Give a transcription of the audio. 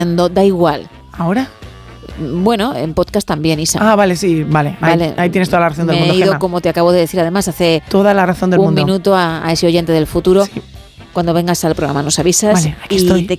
Da igual. ¿Ahora? Bueno, en podcast también, Isa. Ah, vale, sí, vale. Ahí tienes toda la razón del mundo, Me he ido, Gemma. como te acabo de decir, además, hace toda la razón del un mundo. minuto a ese oyente del futuro. Sí. Cuando vengas al programa nos avisas. Vale, aquí estoy. ¿De